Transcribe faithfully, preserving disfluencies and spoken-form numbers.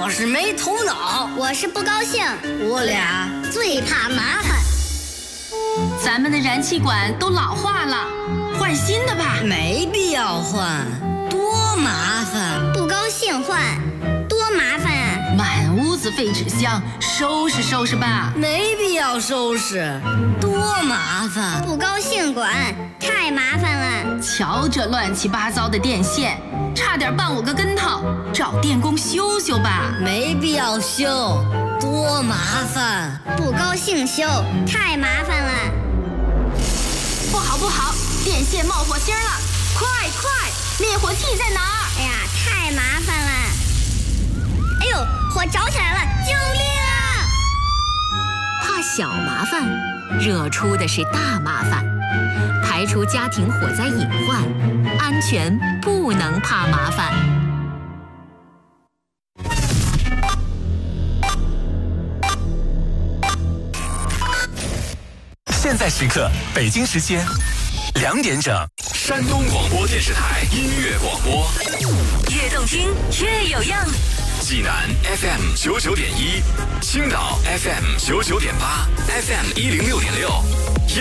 我是没头脑， 我是不高兴， 我俩最怕麻烦。 咱们的燃气管都老化了，换新的吧。 没必要换，多麻烦。 不高兴换，多麻烦啊！ 满屋子废纸箱，收拾收拾吧。 没必要收拾，多麻烦。 不高兴管，太麻烦了。 瞧这乱七八糟的电线，差点绊我个跟头，找电工修修吧。 没必要修，多麻烦。 不高兴修，太麻烦了。 不好不好，电线冒火星了，快快，灭火器在哪儿？ 哎呀，太麻烦了。哎呦，火着起来了，救命啊！ 怕小麻烦，惹出的是大麻烦。排除家庭火灾隐患，安全不能怕麻烦。 现在时刻，北京时间两点整，山东广播电视台音乐广播， 越动听越有样。 济南 F M 九九点一，青岛 F M 九九点八 ，F M 一零六点六。